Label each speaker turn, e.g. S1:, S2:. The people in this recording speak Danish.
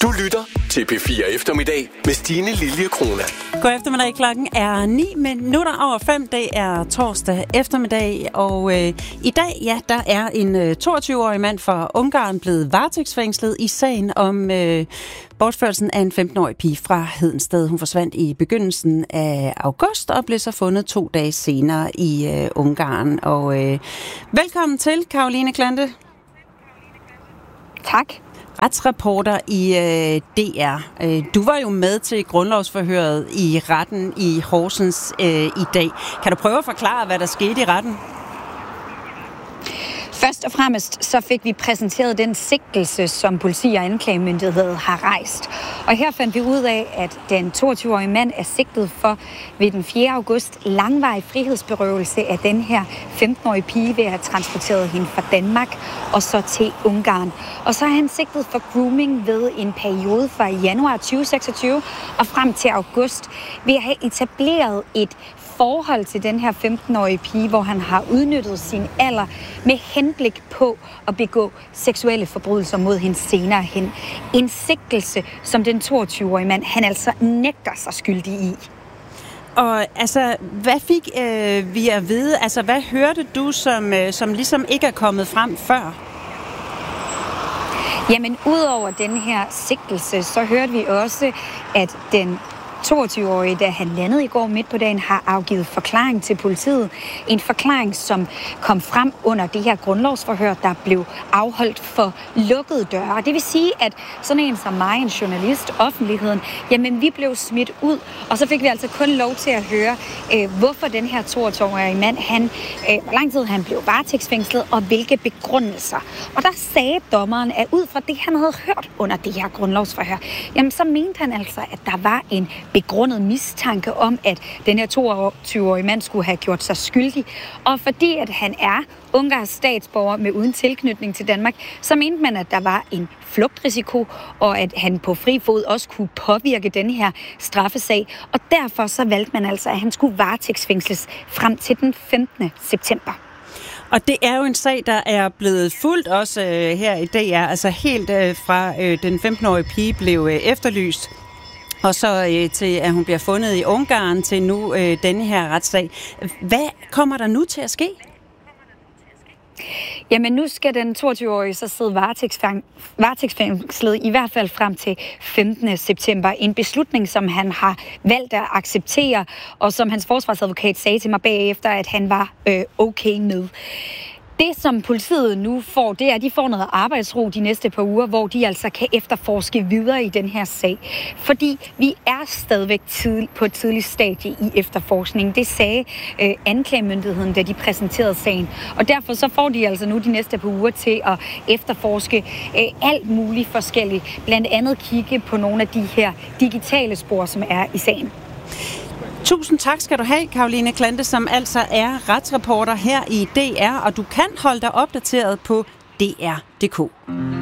S1: Du lytter til P4 Eftermiddag med Stine Lilje Krona.
S2: God eftermiddag, klokken er 5:09. Det er torsdag eftermiddag, og i dag, ja, der er en 22-årig mand fra Ungarn blevet varetægtsfængslet i sagen om bortførelsen af en 15-årig pige fra Hedensted. Hun forsvandt i begyndelsen af august og blev så fundet 2 dage senere i Ungarn. Og velkommen til, Caroline Clante.
S3: Tak.
S2: Retsreporter i DR. Du var jo med til grundlovsforhøret i retten i Horsens i dag. Kan du prøve at forklare, hvad der skete i retten?
S3: Først og fremmest så fik vi præsenteret den sigtelse, som politi og anklagemyndighed har rejst. Og her fandt vi ud af, at den 22-årige mand er sigtet for ved den 4. august langvarig frihedsberøvelse af den her 15-årige pige ved at have transporteret hende fra Danmark og så til Ungarn. Og så er han sigtet for grooming ved en periode fra januar 2026 og frem til august ved at have etableret et forhold til den her 15-årige pige, hvor han har udnyttet sin alder med henblik på at begå seksuelle forbrydelser mod hende senere hen. En sigtelse, som den 22-årige mand, han altså nægter sig skyldig i.
S2: Og altså, hvad fik vi at vide? Altså, hvad hørte du, som ligesom ikke er kommet frem før?
S3: Jamen, udover den her sigtelse, så hørte vi også, at den 22-årige, da han landede i går midt på dagen, har afgivet forklaring til politiet. En forklaring, som kom frem under det her grundlovsforhør, der blev afholdt for lukkede døre. Det vil sige, at sådan en som mig, en journalist, offentligheden, jamen vi blev smidt ud, og så fik vi altså kun lov til at høre, hvorfor den her 22-årige mand, hvor lang tid han blev varetægtsfængslet, og hvilke begrundelser. Og der sagde dommeren, at ud fra det, han havde hørt under det her grundlovsforhør, jamen så mente han altså, at der var en begrundet mistanke om, at den her 22-årige mand skulle have gjort sig skyldig. Og fordi at han er ungarsk statsborger med uden tilknytning til Danmark, så mente man, at der var en flugtrisiko, og at han på fri fod også kunne påvirke den her straffesag. Og derfor så valgte man altså, at han skulle varetægtsfængsles frem til den 15. september.
S2: Og det er jo en sag, der er blevet fulgt også her i DR, altså helt fra den 15-årige pige blev efterlyst, og så til, at hun bliver fundet i Ungarn, til nu denne her retssag. Hvad kommer der nu til at ske?
S3: Jamen nu skal den 22-årige så sidde varetægtsfængslet i hvert fald frem til 15. september. En beslutning, som han har valgt at acceptere, og som hans forsvarsadvokat sagde til mig bagefter, at han var okay med. Det, som politiet nu får, det er, at de får noget arbejdsro de næste par uger, hvor de altså kan efterforske videre i den her sag. Fordi vi er stadigvæk på et tidligt stadie i efterforskningen. Det sagde anklagemyndigheden, da de præsenterede sagen. Og derfor så får de altså nu de næste par uger til at efterforske alt muligt forskelligt. Blandt andet kigge på nogle af de her digitale spor, som er i sagen.
S2: Tusind tak skal du have, Caroline Clante, som altså er retsreporter her i DR, og du kan holde dig opdateret på dr.dk.